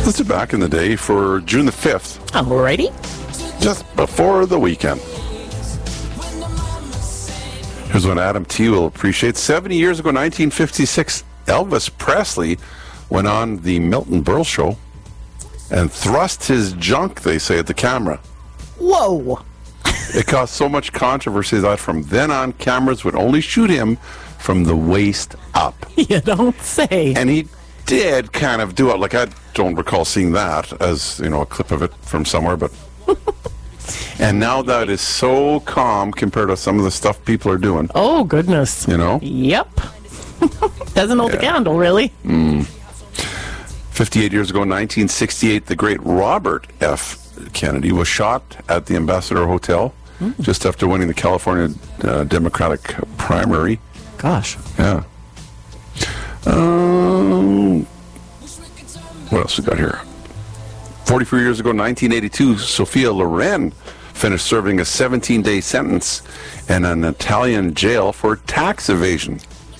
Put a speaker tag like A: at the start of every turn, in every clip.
A: This is back in the day for June the 5th.
B: Alrighty.
A: Just before the weekend. Here's what Adam T. will appreciate. 70 years ago, 1956, Elvis Presley went on the Milton Berle show and thrust his junk, they say, at the camera.
B: Whoa.
A: It caused so much controversy that from then on, cameras would only shoot him from the waist up.
B: You don't say.
A: And he did kind of do it. Like, I don't recall seeing that as, a clip of it from somewhere, but... And now that is so calm compared to some of the stuff people are doing.
B: Oh, goodness. Yep. Doesn't hold a candle, really.
A: 58 years ago, 1968, the great Robert F. Kennedy was shot at the Ambassador Hotel just after winning the California Democratic primary.
B: Gosh.
A: Yeah. What else we got here? 44 years ago, 1982, Sophia Loren finished serving a 17-day sentence in an Italian jail for tax evasion.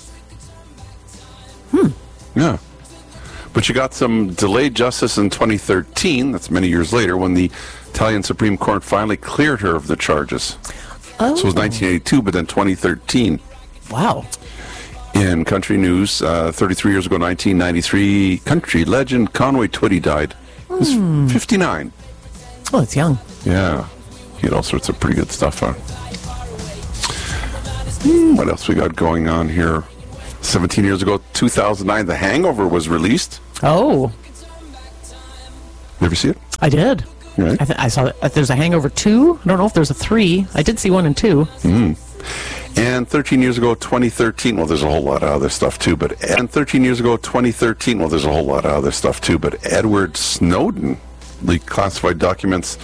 A: Yeah. But she got some delayed justice in 2013, that's many years later, when the Italian Supreme Court finally cleared her of the charges.
B: Oh.
A: So it was 1982, but then 2013.
B: Wow.
A: In country news, 33 years ago, 1993, country legend Conway Twitty died. He was 59.
B: Oh, it's young.
A: Yeah. He had all sorts of pretty good stuff on. What else we got going on here? 17 years ago, 2009, The Hangover was released.
B: Oh.
A: You ever see it?
B: I did.
A: Right.
B: I saw that. There's a Hangover 2. I don't know if there's a 3. I did see 1 and 2.
A: And 13 years ago, 2013, well, there's a whole lot of other stuff too, but Edward Snowden leaked classified documents